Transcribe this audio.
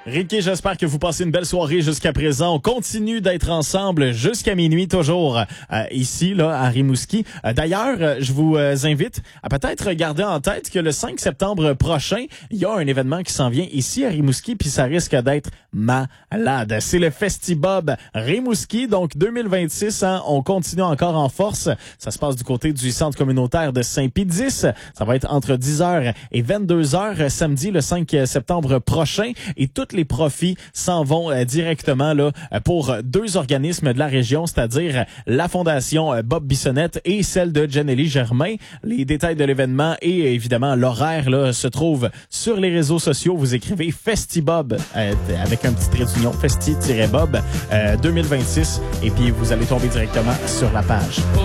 Ricky, j'espère que vous passez une belle soirée jusqu'à présent. On continue d'être ensemble jusqu'à minuit, toujours ici, là, à Rimouski. D'ailleurs, je vous invite à peut-être garder en tête que le 5 septembre prochain, il y a un événement qui s'en vient ici à Rimouski, puis ça risque d'être malade. C'est le Festibob Rimouski, donc 2026, hein, on continue encore en force. Ça se passe du côté du centre communautaire de Saint-Pédis. Ça va être entre 10h et 22h samedi, le 5 septembre prochain. Et tous les profits s'en vont directement là pour deux organismes de la région, c'est-à-dire la Fondation Bob Bissonnette et celle de Janelli Germain. Les détails de l'événement et évidemment l'horaire là se trouvent sur les réseaux sociaux. Vous écrivez Festibob avec un petit trait d'union, Festi-Bob 2026 et puis vous allez tomber directement sur la page.